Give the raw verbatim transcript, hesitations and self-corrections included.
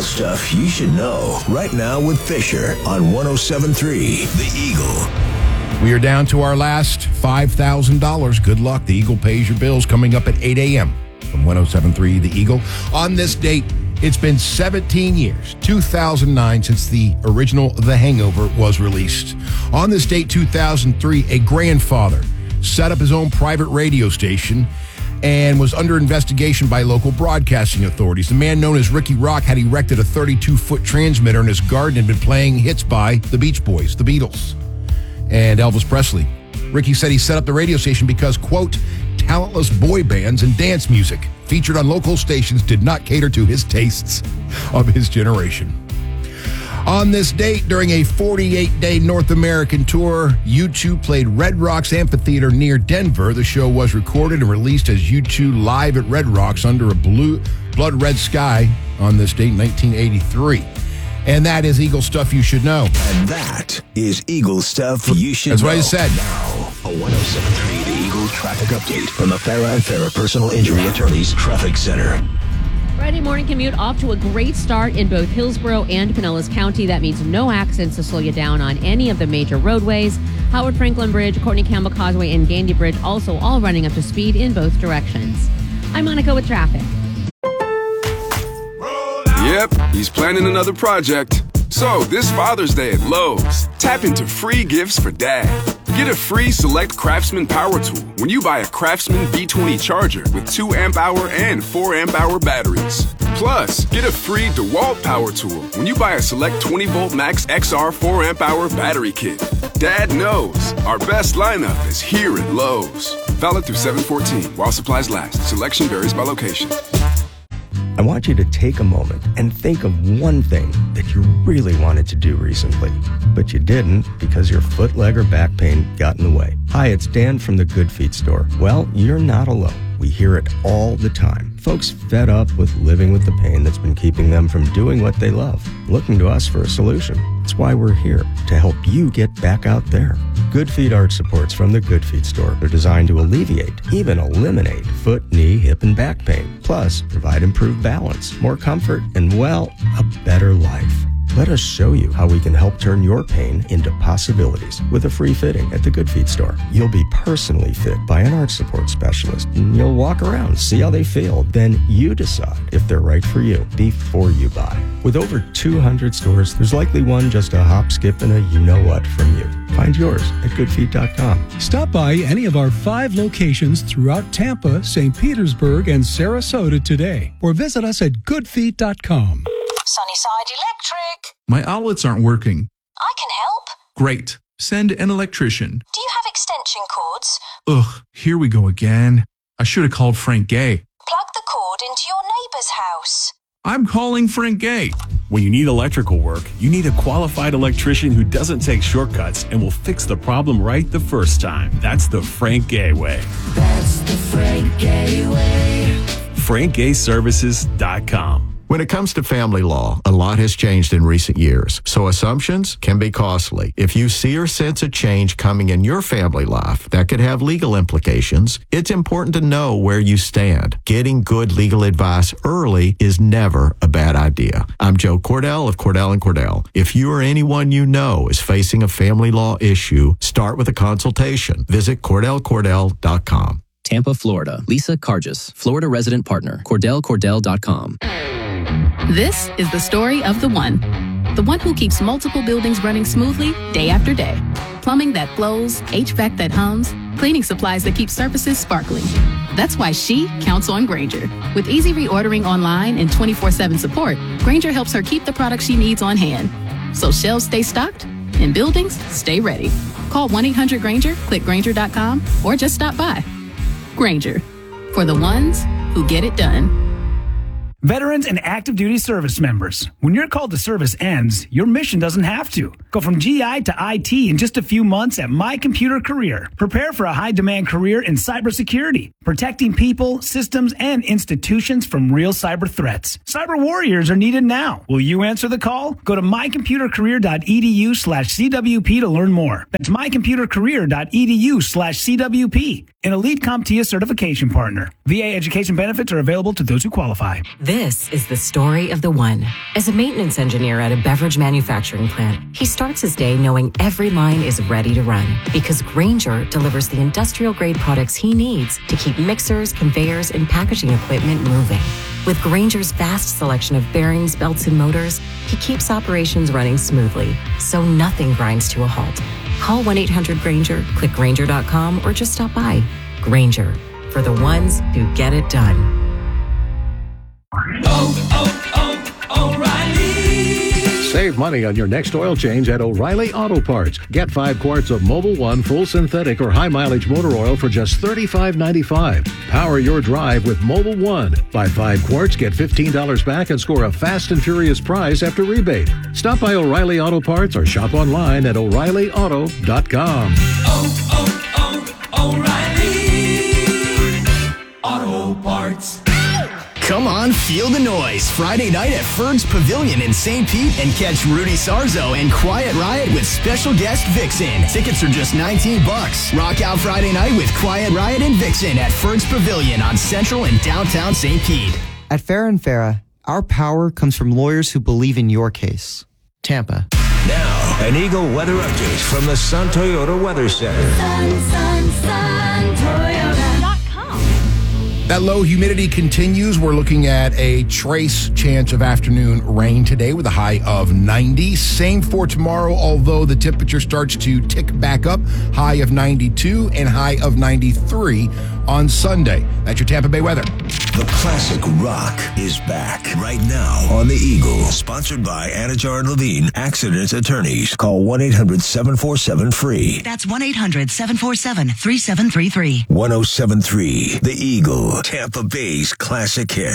Eagle stuff you should know right now with Fisher on one oh seven point three The Eagle. We are down to our last five thousand dollars. Good luck. The Eagle pays your bills coming up at eight a.m. from one oh seven point three The Eagle. On this date, it's been seventeen years, two thousand nine, since the original The Hangover was released. On this date, two thousand three, a grandfather set up his own private radio station and was under investigation by local broadcasting authorities. The man known as Ricky Rock had erected a thirty-two foot transmitter in his garden and been playing hits by the Beach Boys, the Beatles, and Elvis Presley. Ricky said he set up the radio station because, quote, talentless boy bands and dance music featured on local stations did not cater to his tastes of his generation. On this date, during a forty-eight day North American tour, U two played Red Rocks Amphitheater near Denver. The show was recorded and released as U two Live at Red Rocks under a blue, blood red sky on this date, nineteen eighty-three. And that is Eagle Stuff You Should Know. And that is Eagle Stuff You Should That's Know. what I said. Now, a one oh seven point three The Eagle traffic update from the Farah and Farah Personal Injury Attorneys Traffic Center. Friday morning commute off to a great start in both Hillsborough and Pinellas County. That means no accidents to slow you down on any of the major roadways. Howard Franklin Bridge, Courtney Campbell Causeway, and Gandy Bridge also all running up to speed in both directions. I'm Monica with traffic. Yep, he's planning another project. So this Father's Day at Lowe's, tap into free gifts for Dad. Get a free Select Craftsman power tool when you buy a Craftsman B twenty charger with two amp hour and four amp hour batteries. Plus, get a free DeWalt power tool when you buy a Select twenty volt Max X R four amp hour battery kit. Dad knows our best lineup is here at Lowe's. Valid through seven fourteen while supplies last. Selection varies by location. I want you to take a moment and think of one thing that you really wanted to do recently, but you didn't because your foot, leg, or back pain got in the way. Hi, it's Dan from the Good Feet store. Well, you're not alone. We hear it all the time. Folks fed up with living with the pain that's been keeping them from doing what they love, looking to us for a solution. That's why we're here, to help you get back out there. Good Feet arch supports from the Good Feet store are designed to alleviate, even eliminate, foot, knee, hip, and back pain. Plus, provide improved balance, more comfort, and, well, a better life. Let us show you how we can help turn your pain into possibilities with a free fitting at the Good Feet store. You'll be personally fit by an arch support specialist, and you'll walk around, see how they feel. Then you decide if they're right for you before you buy. With over two hundred stores, there's likely one just a hop, skip, and a you-know-what from you. Find yours at good feet dot com. Stop by any of our five locations throughout Tampa, Saint Petersburg, and Sarasota today, or visit us at good feet dot com. Sunnyside Electric. My outlets aren't working. I can help. Great. Send an electrician. Do you have extension cords? Ugh, here we go again. I should have called Frank Gay. Plug the cord into your neighbor's house. I'm calling Frank Gay. When you need electrical work, you need a qualified electrician who doesn't take shortcuts and will fix the problem right the first time. That's the Frank Gay way. That's the Frank Gay way. frank gay services dot com. When it comes to family law, a lot has changed in recent years, so assumptions can be costly. If you see or sense a change coming in your family life that could have legal implications, it's important to know where you stand. Getting good legal advice early is never a bad idea. I'm Joe Cordell of Cordell and Cordell. If you or anyone you know is facing a family law issue, start with a consultation. Visit cordell cordell dot com. Tampa, Florida. Lisa Cargis, Florida resident partner, cordell cordell dot com. This is the story of the one. The one who keeps multiple buildings running smoothly day after day. Plumbing that flows, H V A C that hums, cleaning supplies that keep surfaces sparkling. That's why she counts on Grainger. With easy reordering online and twenty-four seven support, Grainger helps her keep the products she needs on hand. So shelves stay stocked and buildings stay ready. Call one eight hundred Grainger, click Grainger dot com, or just stop by. Grainger, for the ones who get it done. Veterans and active duty service members, when your call to service ends, your mission doesn't have to. Go from G I to I T in just a few months at My Computer Career. Prepare for a high-demand career in cybersecurity, protecting people, systems, and institutions from real cyber threats. Cyber warriors are needed now. Will you answer the call? Go to my computer career dot e d u slash c w p to learn more. That's my computer career dot e d u slash c w p. An Elite CompTIA certification partner. V A education benefits are available to those who qualify. This is the story of the one. As a maintenance engineer at a beverage manufacturing plant, he starts his day knowing every line is ready to run because Grainger delivers the industrial-grade products he needs to keep mixers, conveyors, and packaging equipment moving. With Grainger's vast selection of bearings, belts, and motors, he keeps operations running smoothly, so nothing grinds to a halt. Call one eight hundred Grainger, click Grainger dot com, or just stop by. Grainger, for the ones who get it done. Oh, oh, oh, O'Reilly. Save money on your next oil change at O'Reilly Auto Parts. Get five quarts of Mobil One full synthetic or high mileage motor oil for just thirty-five ninety-five. Power your drive with Mobil One. Buy five quarts, get fifteen dollars back, and score a fast and furious prize after rebate. Stop by O'Reilly Auto Parts or shop online at O'Reilly Auto dot com. Oh, oh, oh, O'Reilly Auto Parts. Come on, feel the noise. Friday night at Ferg's Pavilion in Saint Pete and catch Rudy Sarzo and Quiet Riot with special guest Vixen. Tickets are just nineteen bucks. Rock out Friday night with Quiet Riot and Vixen at Ferg's Pavilion on Central and downtown Saint Pete. At Farah and Farah, our power comes from lawyers who believe in your case. Tampa. Now, an Eagle weather update from the Sun Toyota Weather Center. Sun, sun, sun, Toyota dot com. That low humidity continues. We're looking at a trace chance of afternoon rain today with a high of ninety. Same for tomorrow, although the temperature starts to tick back up. High of ninety-two and high of ninety-three on Sunday. That's your Tampa Bay weather. The classic rock is back right now on the Eagle. Sponsored by Anajar and Levine Accident Attorneys. Call one eight hundred seven four seven free. That's one eight hundred seven four seven three seven three three. one oh seven point three The Eagle, Tampa Bay's classic hit.